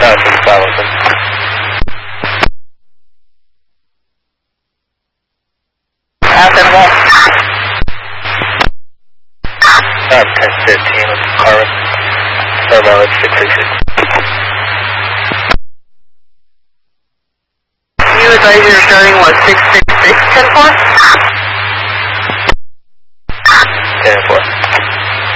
5,000. After 1. 1015 with Carmen. Thermal 666. You advise you're starting what, 666, 10-4? 10-4.